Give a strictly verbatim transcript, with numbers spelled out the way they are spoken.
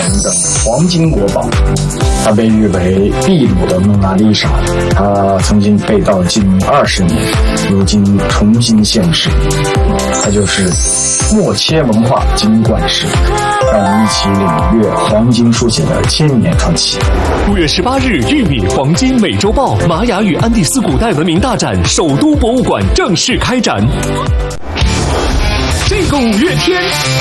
的黄金国宝，它被誉为秘鲁的蒙娜丽莎。它曾经被盗近二十年，如今重新现世。它就是默切文化金冠石。让我们一起领略黄金书写的千年传奇。 五月十八日，玉米黄金美洲豹玛雅与安第斯古代文明大展首都博物馆正式开展。这个五月天。